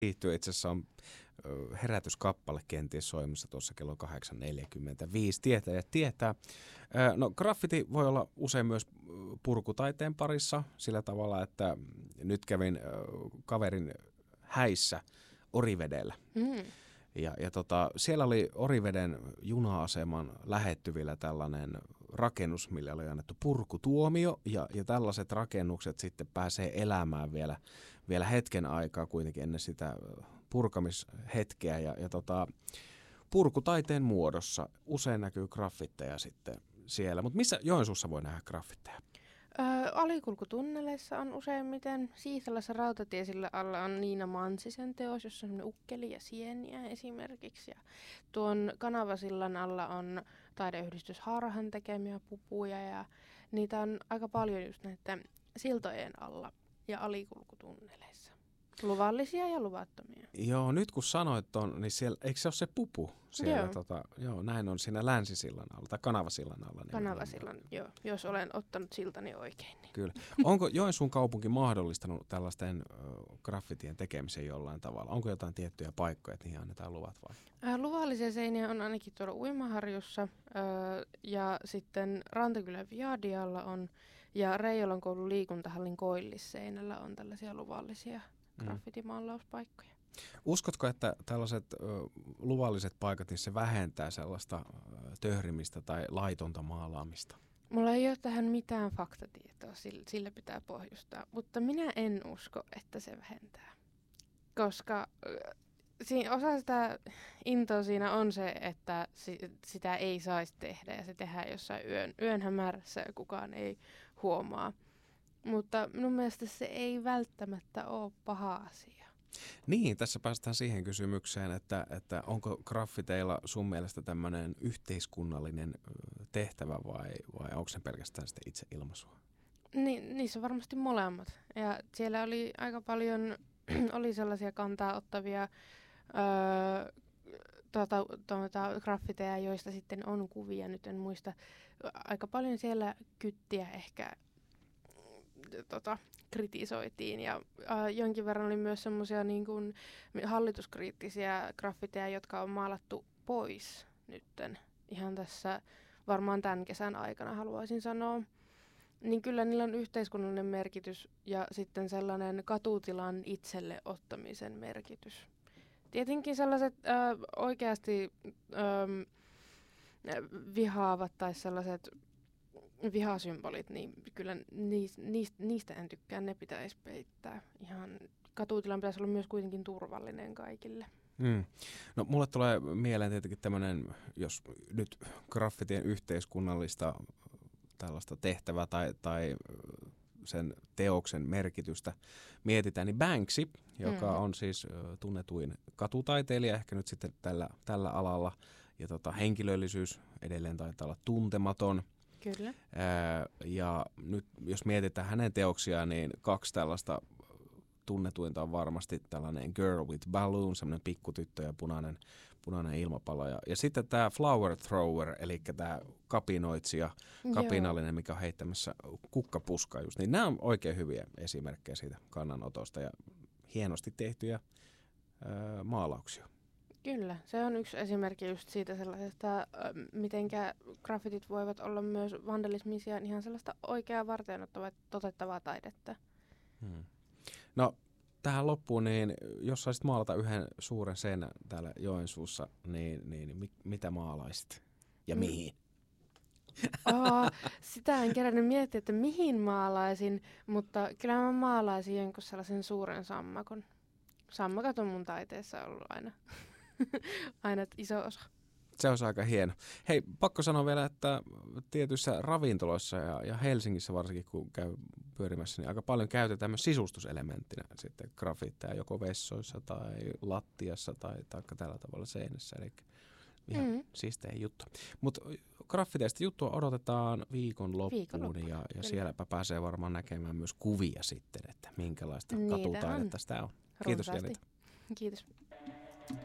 liittyy. Itse asiassa on herätyskappale kenties soimassa tuossa kello 8.45. Tietäjät tietää. No graffiti voi olla usein myös purkutaiteen parissa sillä tavalla, että nyt kävin kaverin häissä Orivedellä. Ja siellä oli Oriveden juna-aseman lähettyvillä tällainen rakennus, millä oli annettu purkutuomio, ja tällaiset rakennukset sitten pääsee elämään vielä hetken aikaa kuitenkin ennen sitä purkamishetkeä. Ja purkutaiteen muodossa usein näkyy graffitteja sitten siellä. Mutta missä Joensuussa voi nähdä graffitteja? Alikulkutunneleissa on useimmiten. Siisälässä rautatiesillä alla on Niina Mansisen teos, jossa on semmoinen ukkeli ja sieniä esimerkiksi. Ja tuon Kanavasillan alla on taideyhdistys Harhan tekemiä pupuja ja niitä on aika paljon just näiden siltojen alla ja alikulkutunneleissa. Luvallisia ja luvattomia. Joo, nyt kun sanoit ton, niin siellä, eikö se ole se pupu siellä? Joo, näin on siinä Länsisillan alla tai Kanavasillan alla. Kanavasillan, joo. Jos olen ottanut siltani oikein. Niin. Kyllä. Onko Joensuun kaupunki mahdollistanut tällaisten graffitien tekemisen jollain tavalla? Onko jotain tiettyjä paikkoja, että niihin annetaan luvat vai? Luvallisia seiniä on ainakin tuolla Uimaharjussa ja sitten Rantakylän Viadialla on ja Reijolan koulun liikuntahallin koillisseinällä on tällaisia luvallisia graffitimaalauspaikkoja. Uskotko, että tällaiset luvalliset paikat, niin se vähentää sellaista töhrimistä tai laitonta maalaamista? Mulla ei ole tähän mitään faktatietoa, sillä pitää pohjustaa, mutta minä en usko, että se vähentää. Koska osa sitä intoa siinä on se, että sitä ei saisi tehdä ja se tehdään jossain yön hämärässä ja kukaan ei huomaa. Mutta minun mielestä se ei välttämättä ole paha asia. Niin, tässä päästään siihen kysymykseen, että onko graffiteilla sun mielestä tämmöinen yhteiskunnallinen tehtävä vai onko se pelkästään sitten itse ilmaisua? Niin, niissä on varmasti molemmat. Ja siellä oli aika paljon oli sellaisia kantaa ottavia graffiteja, joista sitten on kuvia. Nyt en muista. Aika paljon siellä kyttiä ehkä kritisoitiin ja jonkin verran oli myös semmoisia niin kuin hallituskriittisiä graffiteja, jotka on maalattu pois nytten ihan tässä varmaan tämän kesän aikana haluaisin sanoa. Niin kyllä niillä on yhteiskunnallinen merkitys ja sitten sellainen katutilan itselle ottamisen merkitys. Tietenkin sellaiset oikeasti vihaavat tai sellaiset vihasymbolit, niin kyllä niistä en tykkää, ne pitäisi peittää. Ihan katutilan pitäisi olla myös kuitenkin turvallinen kaikille. No mulle tulee mieleen tietenkin tämmöinen, jos nyt graffitien yhteiskunnallista tällaista tehtävää tai sen teoksen merkitystä mietitään, niin Banksy, joka on siis tunnetuin katutaiteilija ehkä nyt sitten tällä alalla, ja henkilöllisyys edelleen taitaa olla tuntematon. Kyllä. Ja nyt jos mietitään hänen teoksiaan, niin kaksi tällaista tunnetuinta on varmasti tällainen Girl with Balloon, semmoinen pikkutyttö ja punainen ilmapallo. Ja sitten tämä Flower Thrower, eli tämä kapinoitsija, kapinallinen, mikä on heittämässä kukkapuskaa just. Niin nämä on oikein hyviä esimerkkejä siitä kannanotosta ja hienosti tehtyjä maalauksia. Kyllä, se on yksi esimerkki just siitä sellaisesta, mitenkä graffitit voivat olla myös vandalismisia ihan sellaista oikeaa varteenottavaa toteuttavaa taidetta. No tähän loppuun, niin jos saisit maalata yhden suuren seinän täällä Joensuussa, niin mitä maalaisit ja mihin? Sitä en kerännyt miettiä, että mihin maalaisin, mutta kyllä mä maalaisin jonkun sellaisen suuren sammakon. Sammakat on mun taiteessa ollut aina iso osa. Se on aika hieno. Hei, pakko sanoa vielä, että tietyissä ravintoloissa ja Helsingissä varsinkin, kun käy pyörimässä, niin aika paljon käytetään myös sisustuselementtinä sitten graffitteja joko vessoissa tai lattiassa tai tällä tavalla seinässä. Eli ihan siistejä juttu. Mutta graffiteista juttua odotetaan viikonloppuun ja sielläpä pääsee varmaan näkemään myös kuvia sitten, että minkälaista katutaidetta sitä on. Kiitos Janita. Kiitos.